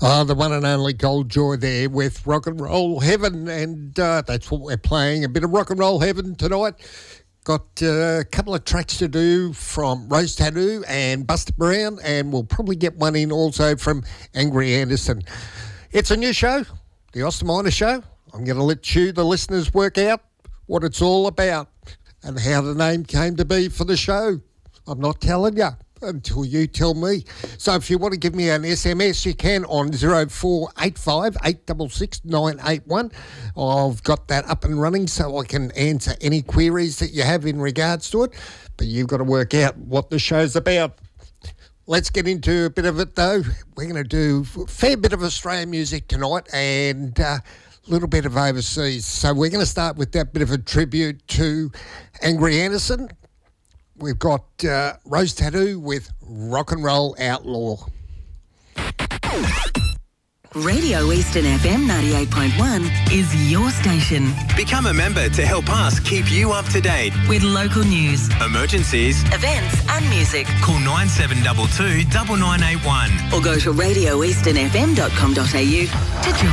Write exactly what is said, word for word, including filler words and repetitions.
Oh, the one and only Gold Joy there with Rock and Roll Heaven, and uh, that's what we're playing, a bit of Rock and Roll Heaven tonight. Got uh, a couple of tracks to do from Rose Tattoo and Buster Brown, and we'll probably get one in also from Angry Anderson. It's a new show, the Austin Minor Show. I'm going to let you, the listeners, work out what it's all about and how the name came to be for the show. I'm not telling you until you tell me. So if you want to give me an S M S, you can on zero four eight five, eight six six, nine eight one. I've got that up and running so I can answer any queries that you have in regards to it. But you've got to work out what the show's about. Let's get into a bit of it, though. We're going to do a fair bit of Australian music tonight and a uh, little bit of overseas. So we're going to start with that bit of a tribute to Angry Anderson. We've got uh, Rose Tattoo with Rock and Roll Outlaw. Radio Eastern F M ninety-eight point one is your station. Become a member to help us keep you up to date with local news, emergencies, events and music. Call nine seven two two, nine nine eight one or go to radio eastern f m dot com dot a u to join.